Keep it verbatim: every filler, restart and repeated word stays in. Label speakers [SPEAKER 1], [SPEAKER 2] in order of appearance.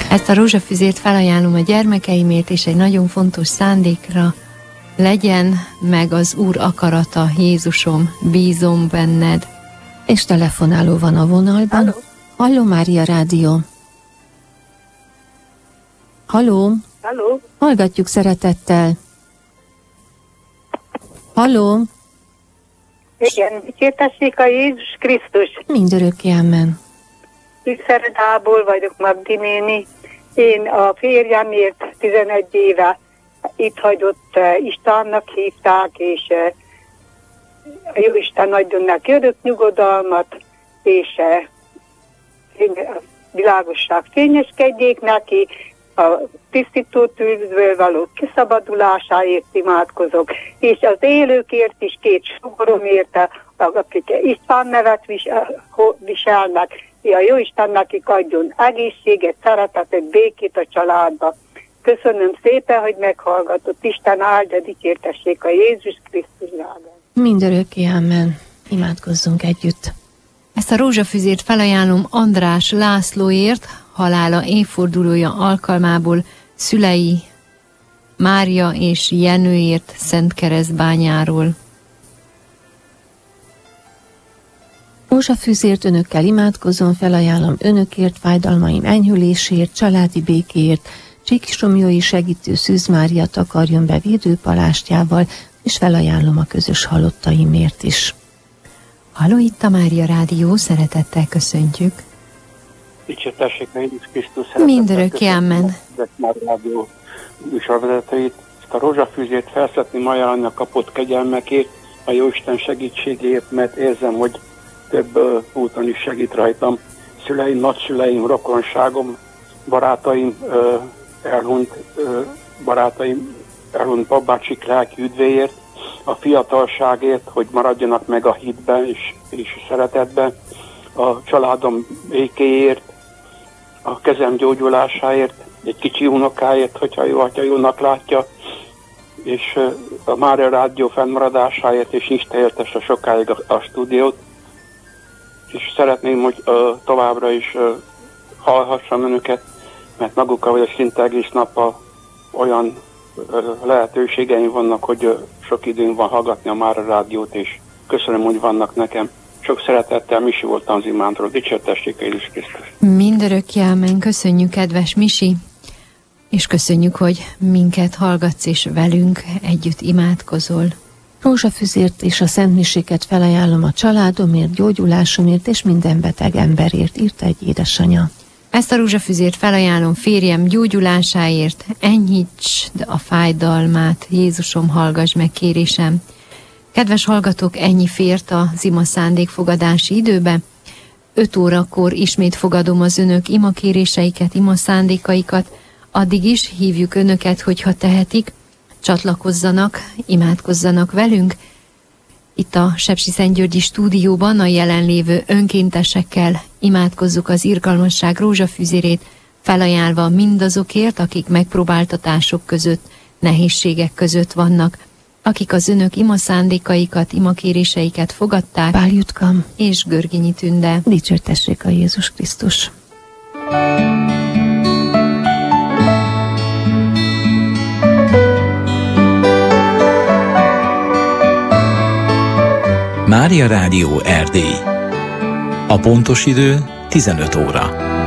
[SPEAKER 1] Ezt a rózsafüzért felajánlom a gyermekeimért, és egy nagyon fontos szándékra: legyen meg az Úr akarata, Jézusom, bízom benned.
[SPEAKER 2] És telefonáló van a vonalban. Halló, Halló Mária Rádió. Halló.
[SPEAKER 3] Halló.
[SPEAKER 2] Hallgatjuk szeretettel. Halló.
[SPEAKER 3] Igen, dicsértessék a Jézus Krisztus.
[SPEAKER 2] Mindörökké amen.
[SPEAKER 3] Szeredából vagyok, Magdi néni. Én a férjemért tizenegy éve itt hagyott Istvánnak hívták, és a Jóisten adjon neki örök nyugodalmat, és a világosság fényeskedjék neki, a tisztító tűzből való kiszabadulásáért imádkozok, és az élőkért is, két sugoromért, akik István nevet viselnek, a Jóisten nekik adjon egészséget, szeretetet, békét a családba. Köszönöm szépen, hogy meghallgatott. Isten áldja, dicsértessék a Jézus Krisztus áldja.
[SPEAKER 2] Mindörökké amen. Imádkozzunk együtt.
[SPEAKER 1] Ezt a rózsafüzért felajánlom András Lászlóért, halála évfordulója alkalmából, szülei Mária és Jenőért Szentkeresztbányáról.
[SPEAKER 2] Rózsafűzért önökkel imádkozom, felajánlom önökért, fájdalmaim enyhülésért, családi békéért, Csíksomjói segítő Szűz Mária takarjon be védőpalástjával, és felajánlom a közös halottaimért is.
[SPEAKER 1] Halló, itt a Mária Rádió, szeretettel köszöntjük.
[SPEAKER 4] Dicsértessék a Jézus Krisztus,
[SPEAKER 1] mindörökké amen.
[SPEAKER 4] Mária Rádió műsorvezetőit. Ezt a rózsafűzért felszedném ajánlani a kapott kegyelmekért, a Jóisten segítségért, mert érzem, hogy több uh, úton is segít rajtam. Szüleim, nagyszüleim, rokonságom, barátaim, uh, elhunyt uh, barátaim, elhunyt babácsik lelki üdvéért, a fiatalságért, hogy maradjanak meg a hitben és, és szeretetben, a családom békéért, a kezem gyógyulásáért, egy kicsi unokáért, hogyha jó atya jónak látja, és uh, a Mária Rádió fennmaradásáért, és Isten éltesse sokáig a, a stúdiót, és szeretném, hogy uh, továbbra is uh, hallhassam önöket, mert magukkal vagy szinte egész nap a, olyan uh, lehetőségeim vannak, hogy uh, sok időm van hallgatni a Mária Rádiót, és köszönöm, hogy vannak nekem. Sok szeretettel, Misi voltam az imántról. Dicsértessék a Jézus Krisztus.
[SPEAKER 1] Mindörökké amen. Köszönjük, kedves Misi, és köszönjük, hogy minket hallgatsz, és velünk együtt imádkozol.
[SPEAKER 2] Rózsafüzért és a szentmiséket felajánlom a családomért, gyógyulásomért és minden beteg emberért, írta egy édesanyja.
[SPEAKER 1] Ezt a rózsafüzért felajánlom férjem gyógyulásáért, enyhítsd a fájdalmát, Jézusom, hallgass meg kérésem. Kedves hallgatók, ennyi fért az ima szándékfogadási időbe. öt órakor ismét fogadom az önök ima kéréseiket, ima szándékaikat. Addig is hívjuk önöket, hogyha tehetik, csatlakozzanak, imádkozzanak velünk. Itt a Sepsiszentgyörgyi stúdióban a jelenlévő önkéntesekkel imádkozzuk az irgalmasság rózsafüzérét, felajánlva mindazokért, akik megpróbáltatások között, nehézségek között vannak, akik az önök ima szándékaikat, ima kéréseiket fogadták.
[SPEAKER 2] Pál Jutka
[SPEAKER 1] és Görgényi Tünde.
[SPEAKER 2] Dicsértessék a Jézus Krisztus.
[SPEAKER 5] Mária Rádió Erdély. A pontos idő tizenöt óra.